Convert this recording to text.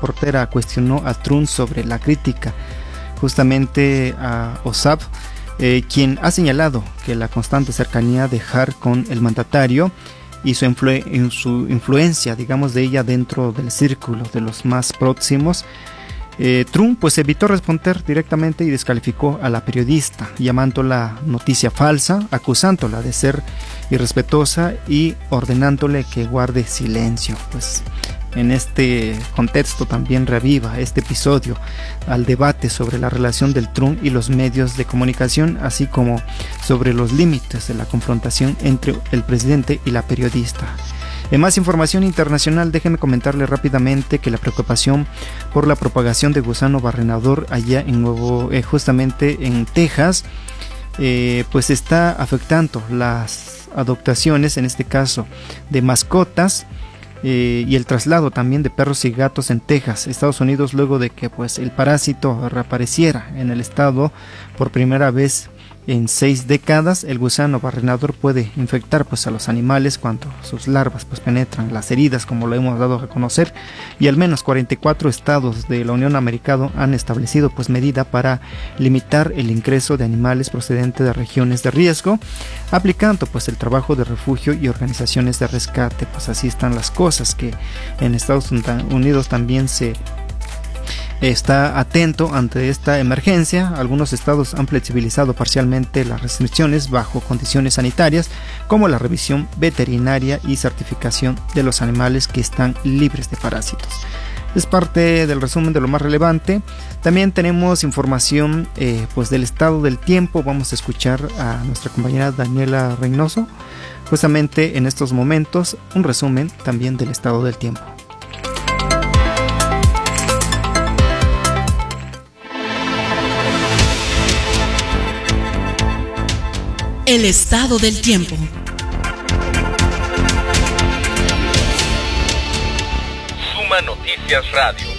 reportera cuestionó a Trump sobre la crítica justamente a Ossoff, quien ha señalado que la constante cercanía de Hart con el mandatario y su influencia, digamos, de ella dentro del círculo de los más próximos, Trump pues evitó responder directamente y descalificó a la periodista, llamándola noticia falsa, acusándola de ser irrespetuosa y ordenándole que guarde silencio. Pues en este contexto también reaviva este episodio al debate sobre la relación del Trump y los medios de comunicación, así como sobre los límites de la confrontación entre el presidente y la periodista. En más información internacional, déjeme comentarle rápidamente que la preocupación por la propagación de gusano barrenador allá en justamente en Texas, pues está afectando las adoptaciones, en este caso de mascotas, y el traslado también de perros y gatos en Texas, Estados Unidos, luego de que pues el parásito reapareciera en el estado por primera vez en 6 décadas. El gusano barrenador puede infectar pues a los animales cuando sus larvas pues penetran las heridas, como lo hemos dado a conocer, y al menos 44 estados de la Unión Americana han establecido pues medida para limitar el ingreso de animales procedentes de regiones de riesgo, aplicando pues el trabajo de refugio y organizaciones de rescate. Pues así están las cosas, que en Estados Unidos también se está atento ante esta emergencia. Algunos estados han flexibilizado parcialmente las restricciones bajo condiciones sanitarias, como la revisión veterinaria y certificación de los animales que están libres de parásitos. Es parte del resumen de lo más relevante. También tenemos información pues del estado del tiempo. Vamos a escuchar a nuestra compañera Daniela Reynoso justamente en estos momentos un resumen también del estado del tiempo. El estado del tiempo. Suma Noticias Radio.